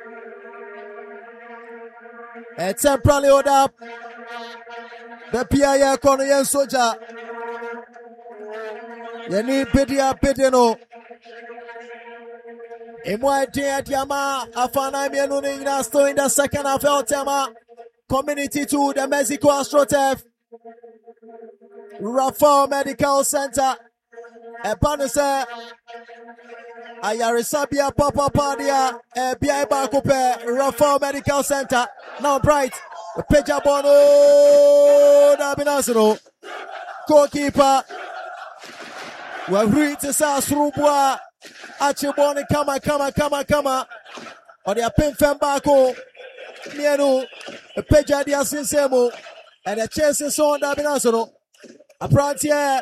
Temporarily hold up. The PIA corner yen soldier. Yeni pedia pedeno. MYT Yama Afana Mianuning still in the second half of Tema. Community to the Mexico AstroTurf. Rafael Medical Center. Epanese Ayarisabia Papa Padia Bia Bakupe Rafael Medical Center. Now Bright Peja Bono Dabinasro. Goalkeeper. We're to sa Surubwa. Achiboni kama. On the pin Fembako. Mienu. Peja dia Sinsemo. And the chase is on Dabinasro. A Prantier.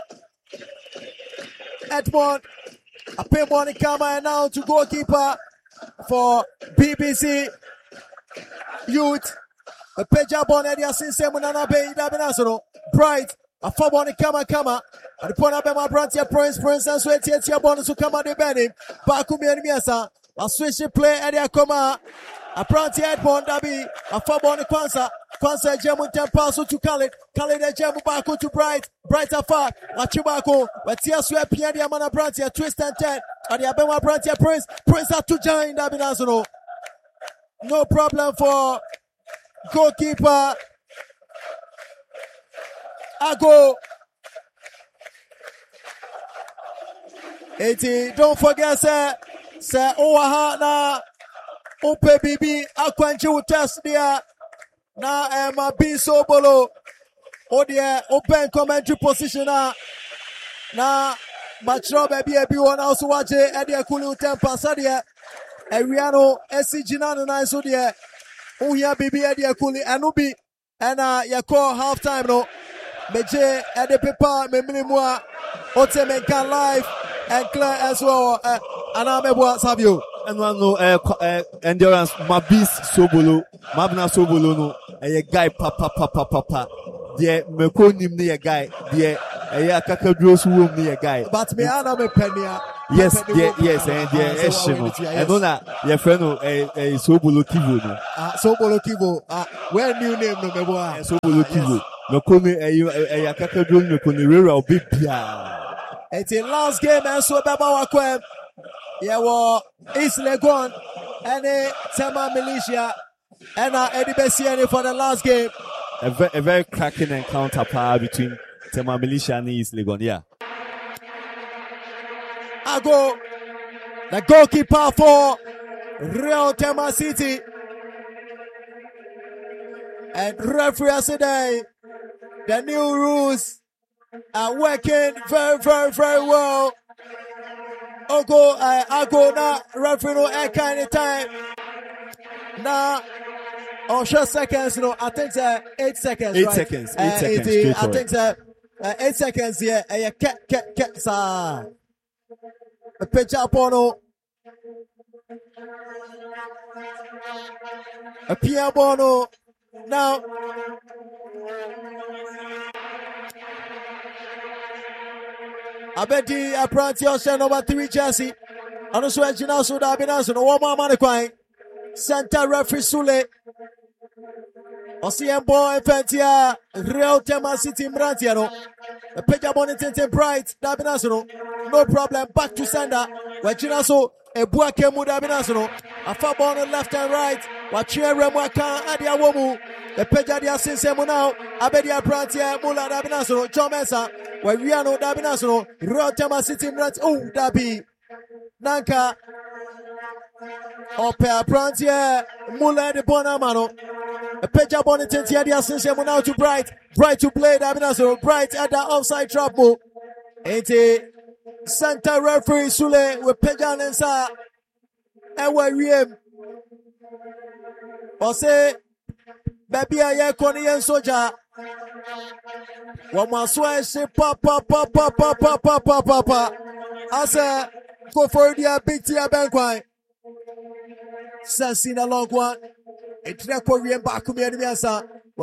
Edmond. A Pimboni Kama and now to goalkeeper for BBC Youth. A Peja Bonedia Sinsemunana Bay Dabinasoro. Bright. A Faboni Kama. And the Ponabema Brantia Prince and Swetia Bonus to come out the Benny. Bakumi and Miasa. A switch play at their Koma. A Prantia Edmond Dabi. A Faboni Kwanza. Kwanza Jemu Tempaso to Khalid the Jemu Bako to Bright Afar, Achibako, Watia Sweat Piania Mana Brantia, twist and ten, and the Abema Brantia Prince had to join Dabinazono. No problem for goalkeeper Ago. 80, don't forget, sir, Oaha na Ope Bibi, Aquanju test there. Na Emma B Sobolo. Odie open commentary position na Machro baby one also watch Edia Kulu Tempa Sadia Eriano SCG na so de Uya Bibi Edia Kuli Anubi and Yako half time no Meje Ede Pepa Memlimwa Otemenka live and clear as well Anamebwa Savio and one no endurance Mabis Sobolo Mabna Sobolo no a guy papa the Mekonim near guy the Kakadros room near guy but me ana me penia yes and the Eshino I don't know your friend a Sobolo Kivo no Sobolo Kivo where new name no meboa Sobolo Kivo Mekoni a Kakadros Mekoni Rera or big pia. It's the last game and so Baba Wakwem. Yeah, East Legon and Tema Militia and Eddie Bessiani for the last game. A very cracking encounter power between Tema Militia and East Legon, yeah. Ago, the goalkeeper for Real Tema City. And referee yesterday, the new rules are working very well. Ago na referee no air kind of time. Now, short seconds, I think 8 seconds. 8 right? seconds. 8 seconds. I think 8 seconds here. Sa. A pitch up on a Pia Bono. Now, Abedi Apranti number 3 jersey. And also Ejina Suda Binazo. No one more money quite. Center referee Sule. OCM boy Fentia. Real Tema City Mrantiano. A Peja Bonitente Bright Dabinazo. No problem. Back to sender. Ejina so a Buake Mudabinazo. A far ball on left and right. Wachia Remwaka Adia Womu. The Peja Dia Sinsemo now. Abedi Apranti Mula Dabinazo. John Mesa. Where we are no Dabinazo. Real Tema City Mrant. Oh, Dabi. Nanka. Ope Apranti Mula de Bonamano. A Peja Bonitente Dia Sinsemo now to Bright. Bright to play Dabinazo. Bright at the offside trap move. 80. Center referee Sule with Peja Nensa. And where we am. Ose baby aye Korean soldier. One swear say papa. Asa go for the big tia bankwine. Sensing a long one. It's not Korean back to me and Miasa.